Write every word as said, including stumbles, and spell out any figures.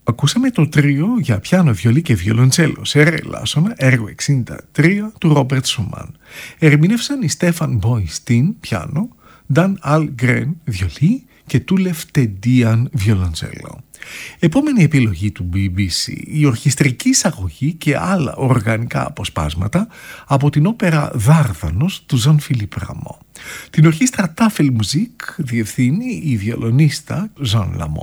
Ακούσαμε το τρίο για πιάνο, βιολί και βιολοντσέλο σε ρε ελάσσονα, έργο εξήντα τρία του Ρόμπερτ Σουμάν. Ερμηνεύσαν η Στέφαν Μποϊστίν, πιάνο, Νταν Αλγκρέν, βιολί και Τούλεφ Τεντίαν, βιολοντσέλο. Επόμενη επιλογή του μπι μπι σι, η ορχιστρική εισαγωγή και άλλα οργανικά αποσπάσματα από την όπερα Δάρδανος του Ζαν Φιλίπ Ραμό. Την ορχήστρα Τάφελ Μουζίκ διευθύνει η βιολονίστα Ζαν Λαμό.